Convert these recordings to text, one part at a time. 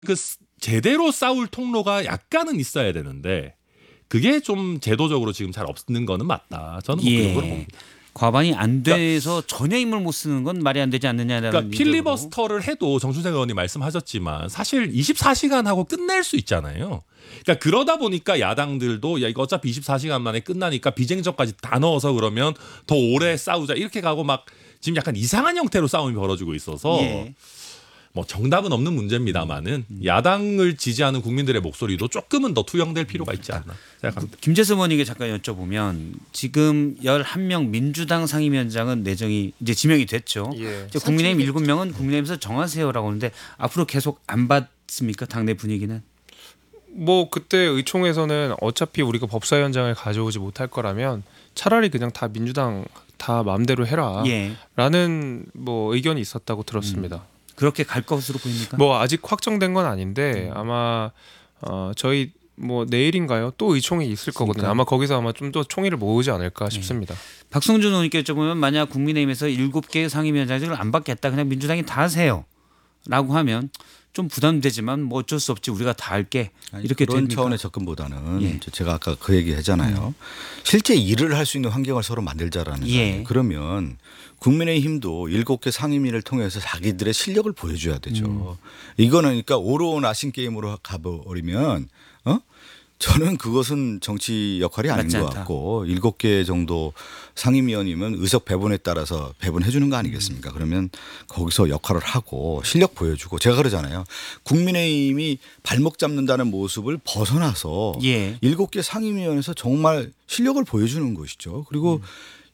제대로 싸울 통로가 약간은 있어야 되는데 그게 좀 제도적으로 지금 잘 없는 거는 맞다. 저는 뭐 그런 걸 봅니다. 과반이 안 돼서 전혀 힘을 못 쓰는 건 말이 안 되지 않느냐라는. 그러니까 필리버스터를 해도 정춘생 의원이 말씀하셨지만 사실 24시간 하고 끝낼 수 있잖아요. 그러니까 그러다 보니까 야당들도 야 이거 어차피 24시간 만에 끝나니까 비쟁점까지 다 넣어서 그러면 더 오래 싸우자 이렇게 가고 막 지금 약간 이상한 형태로 싸움이 벌어지고 있어서 뭐 정답은 없는 문제입니다만은 야당을 지지하는 국민들의 목소리도 조금은 더 투영될 필요가 있지 않나 생각합니다. 김재수 의원에게 잠깐 여쭤보면 지금 11명 민주당 상임위원장은 내정이 이제 지명이 됐죠. 이제 국민의힘 7명은 국민의힘에서 정하세요라고 하는데 앞으로 계속 안 받습니까? 당내 분위기는? 뭐 그때 의총에서는 어차피 우리가 법사위원장을 가져오지 못할 거라면 차라리 그냥 다 민주당 다 마음대로 해라라는 뭐 의견이 있었다고 들었습니다. 그렇게 갈 것으로 보입니까? 뭐 아직 확정된 건 아닌데 아마 저희 뭐 내일인가요? 또 의총이 있을 거거든요. 아마 거기서 아마 좀 더 총의를 모으지 않을까 싶습니다. 박성준 의원님께 여쭤보면 만약 국민의힘에서 7개 상임위원장직을 안 받겠다 그냥 민주당이 다 하세요 라고 하면 좀 부담되지만 뭐 어쩔 수 없지 우리가 다 할게 이렇게 그런 됩니까? 차원의 접근보다는 제가 아까 그 얘기 했잖아요. 실제 일을 할 수 있는 환경을 서로 만들자라는 거예요. 그러면 국민의힘도 7개 상임위를 통해서 자기들의 실력을 보여줘야 되죠. 이거는 그러니까 오로온 아신 게임으로 가버리면 저는 그것은 정치 역할이 아닌 것 같고 7개 정도 상임위원이면 의석 배분에 따라서 배분해 주는 거 아니겠습니까? 그러면 거기서 역할을 하고 실력 보여주고 제가 그러잖아요. 국민의힘이 발목 잡는다는 모습을 벗어나서 7개 상임위원회에서 정말 실력을 보여주는 것이죠. 그리고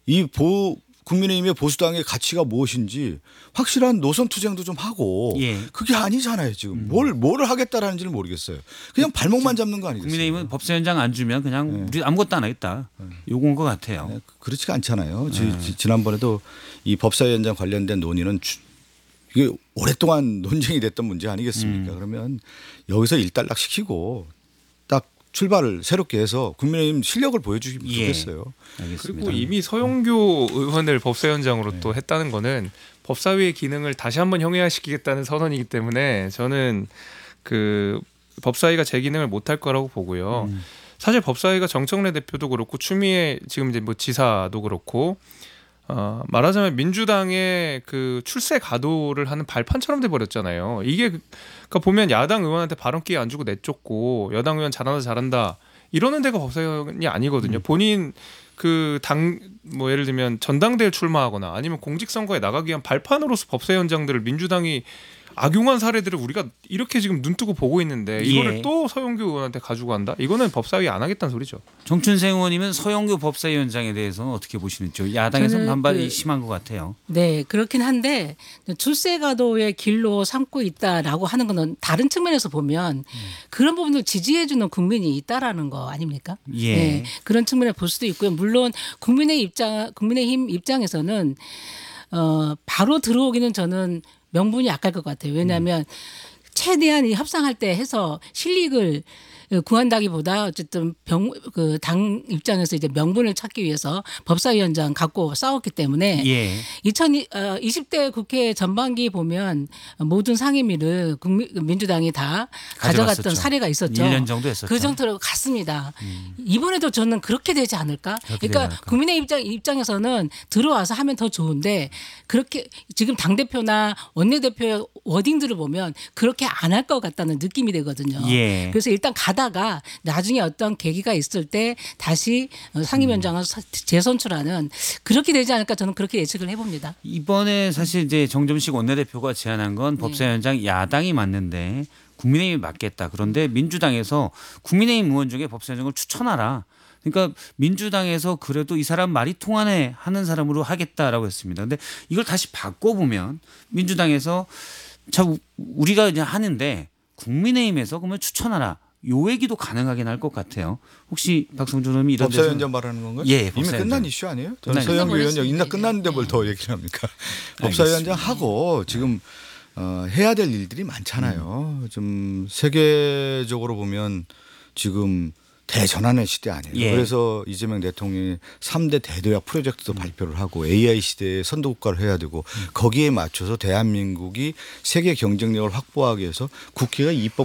국민의힘의 보수당의 가치가 무엇인지 확실한 노선 투쟁도 좀 하고 그게 아니잖아요. 지금 뭘 하겠다라는지를 모르겠어요. 그냥 발목만 잡는 거 아니겠어요? 국민의힘은 법사위원장 안 주면 그냥 우리 아무것도 안 하겠다. 요건 것 같아요. 그렇지가 않잖아요. 지난번에도 이 법사위원장 관련된 논의는 이게 오랫동안 논쟁이 됐던 문제 아니겠습니까? 그러면 여기서 일단락 시키고 딱 출발을 새롭게 해서 국민의힘 실력을 보여주시면 좋겠어요. 알겠습니다. 그리고 이미 서영교 의원을 법사위원장으로 또 했다는 거는 법사위의 기능을 다시 한번 형해화시키겠다는 선언이기 때문에 저는 그 법사위가 제 기능을 못할 거라고 보고요. 사실 법사위가 정청래 대표도 그렇고 추미애 지금 이제 뭐 지사도 그렇고 말하자면 민주당의 그 출세 가도를 하는 발판처럼 돼 버렸잖아요. 이게 그러니까 보면 야당 의원한테 발언 기회 안 주고 내쫓고 여당 의원 잘한다 이러는 데가 법사위원이 아니거든요. 본인 그 당 뭐 예를 들면 전당대회 출마하거나 아니면 공직선거에 나가기 위한 발판으로서 법사위원장들을 민주당이 악용한 사례들을 우리가 이렇게 지금 눈뜨고 보고 있는데 이거를 또 서영교 의원한테 가지고 간다? 이거는 법사위 안 하겠다는 소리죠. 정춘생 의원님은 서영교 법사위원장에 대해서는 어떻게 보시는지요? 야당에서 반발이 심한 것 같아요. 네, 그렇긴 한데 출세가도의 길로 삼고 있다라고 하는 거는 다른 측면에서 보면 그런 부분을 지지해 주는 국민이 있다라는 거 아닙니까? 네, 그런 측면에 볼 수도 있고요. 물론 국민의힘 입장에서는 바로 들어오기는 저는 명분이 약할 것 같아요. 왜냐하면 최대한 이 협상할 때 해서 실익을 구한다기보다 어쨌든 당 입장에서 이제 명분을 찾기 위해서 법사위원장 갖고 싸웠기 때문에 2020대 국회 전반기 보면 모든 상임위를 민주당이 다 가져갔던 사례가 있었죠. 1년 정도 했었죠. 그 정도로 갔습니다. 이번에도 저는 그렇게 되지 않을까? 그러니까 국민의 입장에서는 들어와서 하면 더 좋은데 그렇게 지금 당대표나 원내대표의 워딩들을 보면 그렇게 안 할 것 같다는 느낌이 되거든요. 그래서 일단 가다가 나중에 어떤 계기가 있을 때 다시 상임위원장을 재선출하는 그렇게 되지 않을까 저는 그렇게 예측을 해봅니다. 이번에 사실 이제 정점식 원내대표가 제안한 건 법사위원장 야당이 맞는데 국민의힘이 맞겠다. 그런데 민주당에서 국민의힘 의원 중에 법사위원장을 추천하라. 그러니까 민주당에서 그래도 이 사람 말이 통하네 하는 사람으로 하겠다라고 했습니다. 그런데 이걸 다시 바꿔보면 민주당에서 자 우리가 그냥 하는데 국민의힘에서 그러면 추천하라. 요 얘기도 가능하긴 할 것 같아요. 혹시 박성준 의원이 이런 데서 법사위원장 말하는 건가요? 이미 끝난 이슈 아니에요? 저는 서영교 의원이 인나 끝났는데 뭘 더 얘기를 합니까? 법사위원장 하고 지금 해야 될 일들이 많잖아요. 좀 세계적으로 보면 지금 대전환의 시대 아니에요. 예. 그래서 이재명 대통령이 3대 대도약 프로젝트도 발표를 하고 AI 시대에 선도국가를 해야 되고 거기에 맞춰서 대한민국이 세계 경쟁력을 확보하기 위해서 국회가 입법